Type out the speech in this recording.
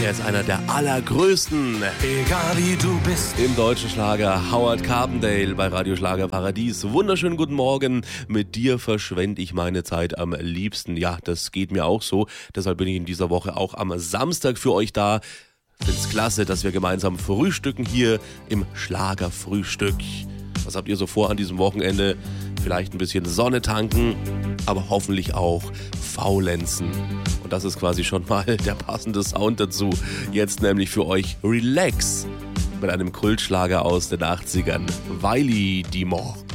Er ist einer der allergrößten. Egal wie du bist. Im deutschen Schlager Howard Carpendale bei Radio Schlager Paradies. Wunderschönen guten Morgen. Mit dir verschwende ich meine Zeit am liebsten. Ja, das geht mir auch so. Deshalb bin ich in dieser Woche auch am Samstag für euch da. Find's klasse, dass wir gemeinsam frühstücken hier im Schlagerfrühstück. Was habt ihr so vor an diesem Wochenende? Vielleicht ein bisschen Sonne tanken, aber hoffentlich auch faulenzen. Und das ist quasi schon mal der passende Sound dazu. Jetzt nämlich für euch Relax mit einem Kultschlager aus den 80ern. Wiley Dimond.